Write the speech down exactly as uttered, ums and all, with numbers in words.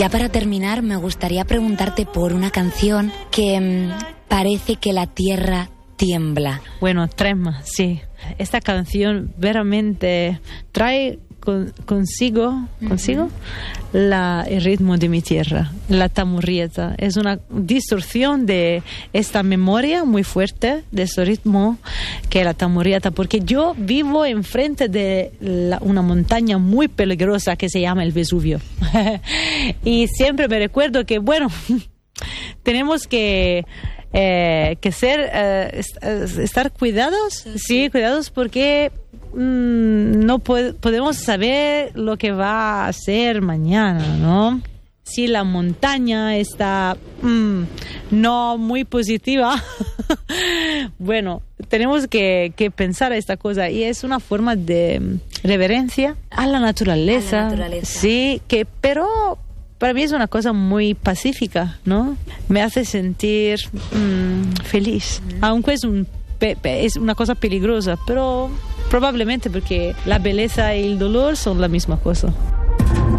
Ya para terminar, me gustaría preguntarte por una canción que mmm, parece que la tierra tiembla. Bueno, trema, sí. Esta canción veramente trae con, consigo, consigo uh-huh. la, el ritmo de mi tierra, la tamurrieta. Es una distorsión de esta memoria muy fuerte, de ese ritmo que es la tamurrieta, porque yo vivo enfrente de la, una montaña muy peligrosa que se llama el Vesubio. Y siempre me recuerdo que, bueno, tenemos que... Eh, que ser eh, est- estar cuidados, sí, sí cuidados porque mmm, no po- podemos saber lo que va a ser mañana, ¿no? Si la montaña está mmm, no muy positiva, bueno, tenemos que, que pensar esta cosa, y es una forma de reverencia a la naturaleza, a la naturaleza. Sí, que pero para mí es una cosa muy pacífica, ¿no? Me hace sentir mmm, feliz. Mm. Aunque es, un pe- pe- es una cosa peligrosa, pero probablemente porque la belleza y el dolor son la misma cosa.